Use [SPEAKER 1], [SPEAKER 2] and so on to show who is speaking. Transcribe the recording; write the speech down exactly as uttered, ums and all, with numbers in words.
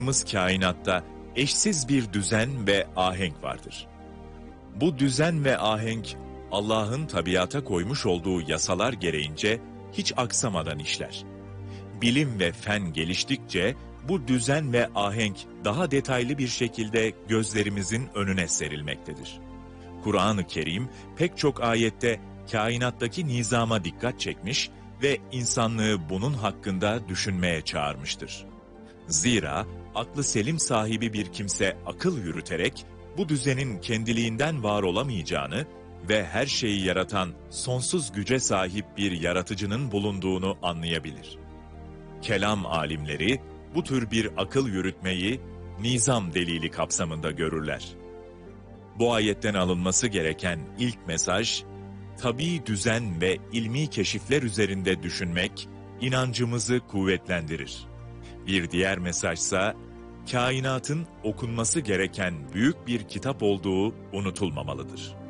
[SPEAKER 1] Kainatta eşsiz bir düzen ve ahenk vardır. Bu düzen ve ahenk, Allah'ın tabiata koymuş olduğu yasalar gereğince hiç aksamadan işler. Bilim ve fen geliştikçe bu düzen ve ahenk daha detaylı bir şekilde gözlerimizin önüne serilmektedir. Kur'an-ı Kerim pek çok ayette kainattaki nizama dikkat çekmiş ve insanlığı bunun hakkında düşünmeye çağırmıştır. Zira aklı selim sahibi bir kimse akıl yürüterek bu düzenin kendiliğinden var olamayacağını ve her şeyi yaratan sonsuz güce sahip bir yaratıcının bulunduğunu anlayabilir. Kelam alimleri bu tür bir akıl yürütmeyi nizam delili kapsamında görürler. Bu ayetten alınması gereken ilk mesaj, tabii düzen ve ilmi keşifler üzerinde düşünmek inancımızı kuvvetlendirir. Bir diğer mesajsa, kainatın okunması gereken büyük bir kitap olduğu unutulmamalıdır.